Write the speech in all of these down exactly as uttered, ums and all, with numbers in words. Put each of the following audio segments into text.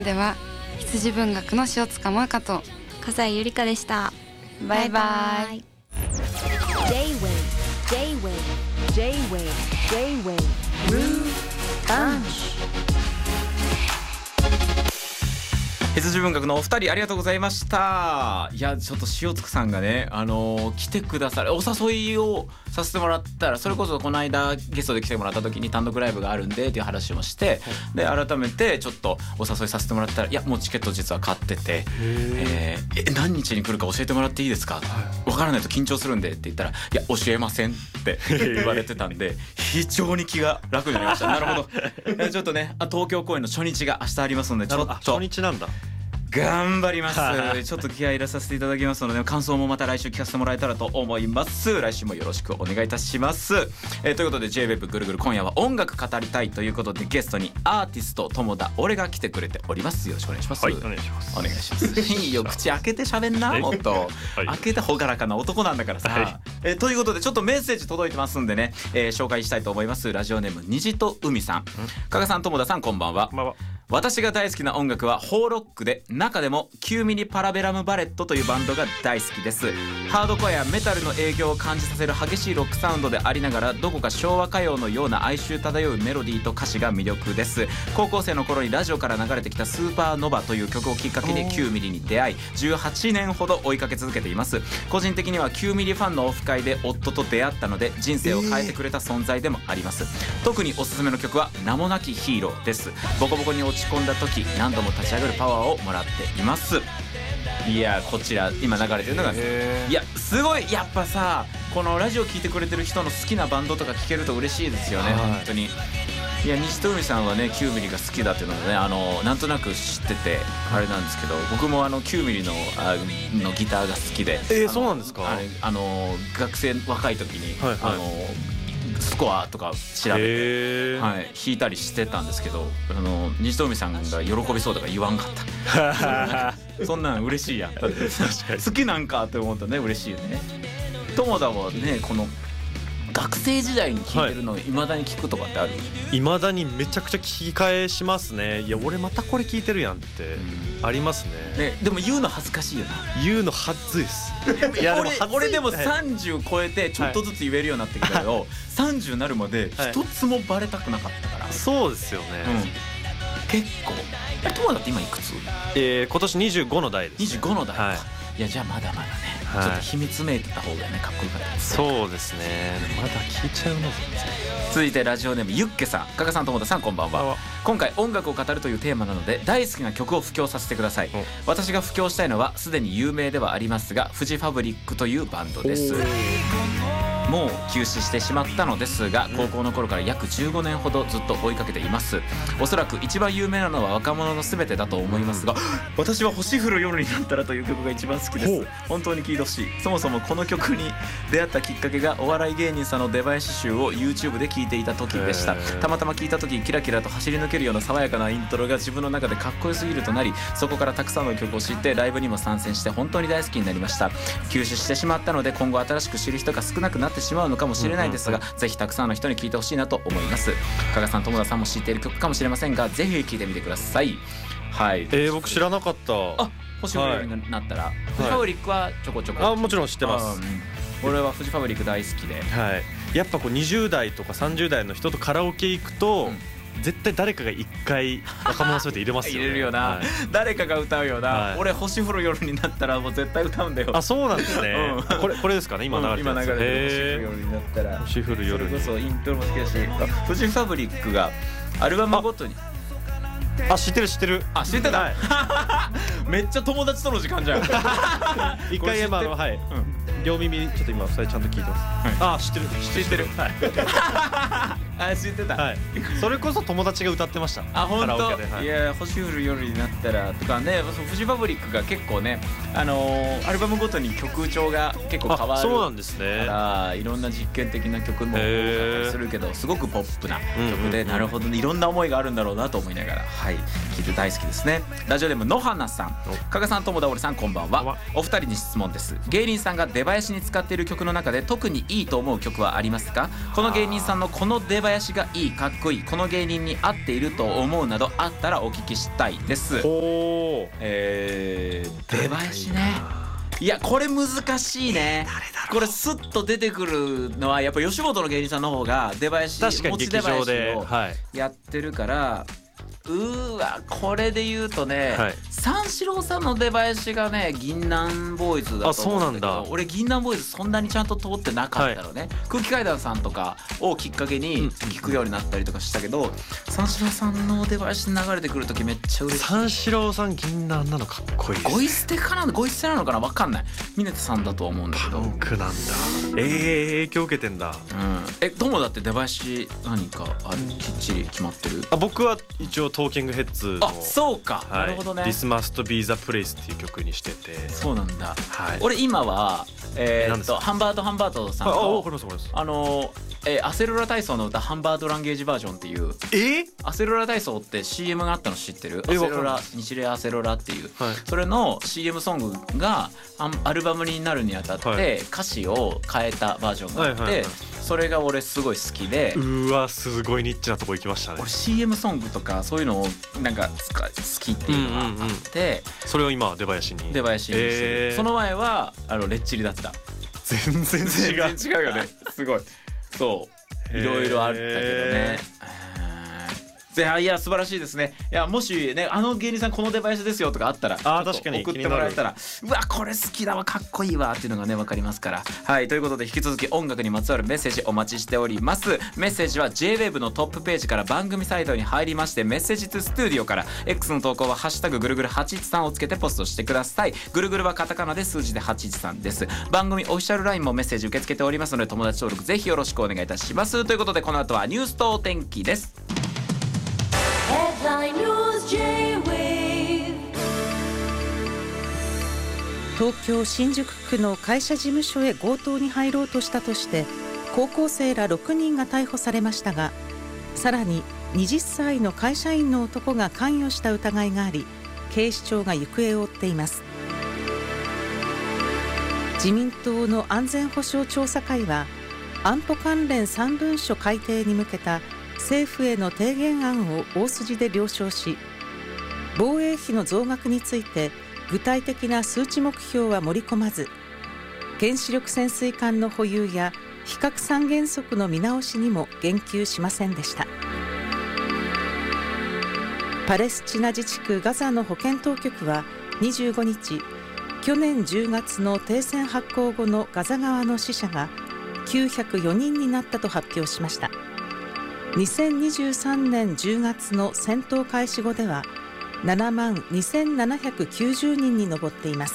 では羊文学の塩塚萌香と笠井ゆりかでした。 バイバイ。 J-Wave J-Wave J-Wave J-Wave Groove Punch。 羊文学のお二人ありがとうございました。いやちょっと塩塚さんがね、あのー、来てくださるお誘いをさせてもらったら、それこそこの間ゲストで来てもらった時に単独ライブがあるんでっていう話をして、で改めてちょっとお誘いさせてもらったら、いやもうチケット実は買ってて、えー、え何日に来るか教えてもらっていいですか、分からないと緊張するんでって言ったら、いや教えませんって言われてたんで非常に気が楽になりました。なるほどちょっとね、東京公演の初日が明日ありますので、ちょっと初日なんだ、 頑張りますちょっと気合い入れさせていただきますので、感想もまた来週聞かせてもらえたらと思います。来週もよろしくお願いいたします、えー、ということで J-ウェブ ぐるぐる今夜は音楽語りたいということで、ゲストにアーティスト友田俺が来てくれております。よろしくお願いします。 はい、お願いします。 お願いしますいいよ、口開けて喋んな、もっと、はい、開けてほがらかな男なんだからさ、はい、えー、ということでちょっとメッセージ届いてますんでね、えー、紹介したいと思います。ラジオネーム虹と海さん、加賀さん友田さんこんばんは。 こんばんは。 私が大好きな音楽はホーロックで、中でもきゅうミリパラベラムバレットというバンドが大好きです。ハードコアやメタルの影響を感じさせる激しいロックサウンドでありながら、どこか昭和歌謡のような哀愁漂うメロディーと歌詞が魅力です。高校生の頃にラジオから流れてきたスーパーノバという曲をきっかけにきゅうミリに出会い、じゅうはちねんほど追いかけ続けています。個人的にはきゅうミリファンのオフ会で夫と出会ったので、人生を変えてくれた存在でもあります。特におすすめの曲は名もなきヒーローです。ボコボコに落ち込んだ時、何度も立ち上がるパワーをもらっています。いやこちら今流れてるのが、いやすごいやっぱさ、このラジオ聞いてくれてる人の好きなバンドとか聞けると嬉しいですよね、はい、本当に。いや西と海さんはねきゅうミリが好きだっていうのでね、あのなんとなく知っててあれなんですけど、僕もあのきゅうミリのあのギターが好きで、 えー、そうなんですか。 あれあの学生若い時に、はいはい、あのスコアとか調べて、はい、弾いたりしてたんですけど、あの西と海さんが喜びそうとか言わんかったそんなん嬉しいやん好きなんかって思ったらね嬉しいよね。友田はねこの学生時代に聴いてるのを未だに聞くとかってある？ 未だにめちゃくちゃ聞き返しますね。いや俺またこれ聞いてるやんってありますね。 ねでも言うの恥ずかしいよな。 言うのはずいですいやでも俺でもさんじゅう超えてちょっとずつ言えるようになってきたけど、はい、さんじゅうになるまで一つもバレたくなかったから、はい、 そうですよね、 うん、結構友田って今いくつ？ えー、今年にじゅうごの代です、ね、 にじゅうごの代か、はい、いやじゃあまだまだね、はい、ちょっと秘密めいてた方がねかっこよかったですね。 そうですね、まだ聞いちゃうの全然。 続いてラジオネームゆっけさん、加賀さん友田さんこんばんは。今回音楽を語るというテーマなので大好きな曲を布教させてください。私が布教したいのはすでに有名ではありますが、フジファブリックというバンドです。もう休止してしまったのですが、高校の頃から約じゅうごねんほどずっと追いかけています。おそらく一番有名なのは若者のすべてだと思いますが、私は星降る夜になったらという曲が一番好きです。本当に聴いてほしい。そもそもこの曲に出会ったきっかけがお笑い芸人さんの出囃子集を YouTube で聴いていた時でした。たまたま聴いた時キラキラと走り抜けるような爽やかなイントロが自分の中でかっこよすぎるとなり、そこからたくさんの曲を知ってライブにも参戦して本当に大好きになりました。休止してしまったので今後新しく知る人が少なくなってしまうのかもしれないですが、うんうんうん、ぜひたくさんの人に聴いてほしいなと思います。加賀さん友田さんも知っている曲かもしれませんが、ぜひ聴いてみてください。はい。 えー、僕知らなかった。 あ、星降る夜になったら、はい、フジファブリックはちょこちょこ、 あ、もちろん知ってます。 うん、俺はフジファブリック大好きで、 はい、やっぱこうにじゅう代とかさんじゅう代の人とカラオケ行くと、うん、絶対誰かが一回若者そうやって入れますよね。 入れるよな、はい、誰かが歌うよな、はい、俺星降る夜になったらもう絶対歌うんだよ。 あ、そうなんですね、うん、これこれですかね今流れてる、うん、今流れてる星降る夜になったら、星降る夜に、 それこそイントロも好きだし、フジファブリックがアルバムごとに、 あ、知ってる知ってる。 あ、知ってた、はい、めっちゃ友達との時間じゃん一回今の、はい、うん、両耳ちょっと今ふたりちゃんと聞いてます、はい、あ、知ってる知ってる、はい、 あ、知ってた、はい、 それこそ友達が歌ってました。 あ、本当、 はい、 いや、星降る夜になったらとかね、フジファブリックが結構ね、あのー、アルバムごとに曲調が結構変わる。 そうなんですね。 から、いろんな実験的な曲も多かったりするけど、すごくポップな曲で、なるほどね、いろんな思いがあるんだろうなと思いながら、はい、聴いて大好きですね。ラジオネームのはなさん、加賀さん友田俺さんこんばんは。お二人に質問です。芸人さんが出囃子に使っている曲の中で特にいいと思う曲はありますか？この芸人さんのこの出囃林がいい、かっこいい、この芸人に合っていると思うなどあったらお聞きしたいです。 おー、 えー、出囃子ね。いやこれ難しいね。これスッと出てくるのはやっぱ吉本の芸人さんの方が出囃子、 確かに持ち出劇場で、 囃子をはい、 やってるから、うーわこれで言うとね、 はい、 三四郎さんの出囃子がね銀杏ボーイズだと思うんだけど、 あそうなんだ。 俺銀杏ボーイズそんなにちゃんと通ってなかったのね、はい、空気階段さんとかをきっかけに聞くようになったりとかしたけど、うん、三四郎さんの出囃子流れてくる時めっちゃ嬉しい。 三四郎さん銀杏なのかっこいいですね。 ゴイ捨てかな、ゴイ捨てなのかな分かんない。峰田さんだと思うんだけど。 パンクなんだ。えー、影響受けてんだ。 うん、えどうもだって出囃子何かある、きっちり決まってる？ あ僕は一応トーキングヘッズの、 あそうか、 はい、 なるほどね。 This Must Be the Place っていう曲にしてて。 そうなんだ、 はい、 俺今はえー、っとハンバートハンバートさんのあ, あ, わかりますわかりますあのえー、アセロラ体操の歌ハンバートランゲージバージョンっていう。 えー、 アセロラ体操って シーエム があったの知ってる？アセロラ日霊アセロラっていう、はい、それの シーエム ソングがアルバムになるにあたって歌詞を変えたバージョンがあって、はいはいはい、それが俺すごい好きで。 うわすごいニッチなとこ行きましたね。 俺 シーエム ソングとかそういうのをなんか好きっていうのがあって、うんうんうん、 それを今出囃子に出囃子にしてる、えー、その前はあのレッチリだった。 全然違う全然違うよねすごいそういろいろあったけどね。いやいや素晴らしいですね。いやもしねあの芸人さんこの出囃子ですよとかあったらあ確かに送ってもらえたらうわこれ好きだわかっこいいわっていうのがね分かりますから。はいということで引き続き音楽にまつわるメッセージお待ちしております。メッセージは ジェイウェーブ のトップページから番組サイトに入りましてメッセージトゥスタジオから X の投稿はハッシュタグぐるぐるはちいちさんをつけてポストしてください。ぐるぐるはカタカナで数字ではちいちさんです。番組オフィシャル ライン もメッセージ受け付けておりますので友達登録ぜひよろしくお願いいたします。ということでこの後はニュースとお天気です。 東京新宿区の会社事務所へ強盗に入ろうとしたとして高校生らろくにんが逮捕されましたが、さらにはたちの会社員の男が関与した疑いがあり警視庁が行方を追っています。自民党の安全保障調査会は安保関連さん文書改定に向けた政府への提言案を大筋で了承し、防衛費の増額について具体的な数値目標は盛り込まず、原子力潜水艦の保有や非核三原則の見直しにも言及しませんでした。パレスチナ自治区ガザの保健当局はにじゅうごにち、去年じゅうがつの停戦発効後のガザ側の死者がきゅうひゃくよにんになったと発表しました。にせんにじゅうさんねんじゅうがつの戦闘開始後ではななまんにせんななひゃくきゅうじゅうにんに上っています。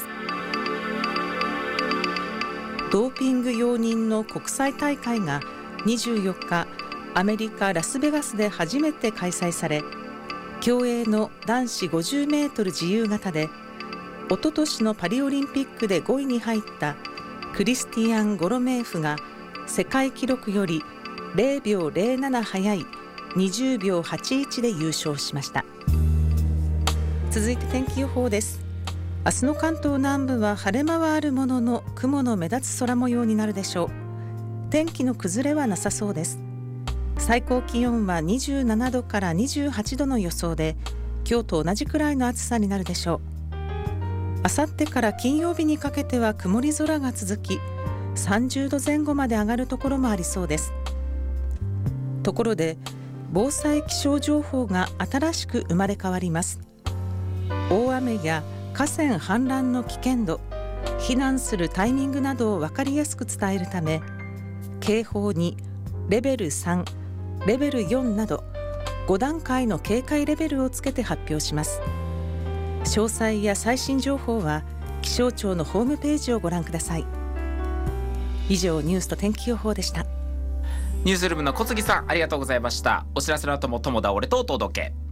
ドーピング容認の国際大会がにじゅうよっかアメリカ・ラスベガスで初めて開催され、競泳の男子ごじゅうメートル自由形でおととしのパリオリンピックでごいに入ったクリスティアン・ゴロメーフが世界記録よりれいびょうぜろなな早いにじゅうびょうはちいちで優勝しました。続いて天気予報です。明日の関東南部は晴れ間はあるものの雲の目立つ空模様になるでしょう。天気の崩れはなさそうです。最高気温はにじゅうななどからにじゅうはちどの予想で今日と同じくらいの暑さになるでしょう。あさってから金曜日にかけては曇り空が続きさんじゅうどぜん後まで上がるところもありそうです。ところで防災気象情報が新しく生まれ変わります。大雨や河川氾濫の危険度、避難するタイミングなどを分かりやすく伝えるため、警報にレベルさん、レベルよんなどご段階の警戒レベルをつけて発表します。詳細や最新情報は気象庁のホームページをご覧ください。以上ニュースと天気予報でした。 ニュースルームの小杉さんありがとうございました。お知らせの後も友田俺とお届け。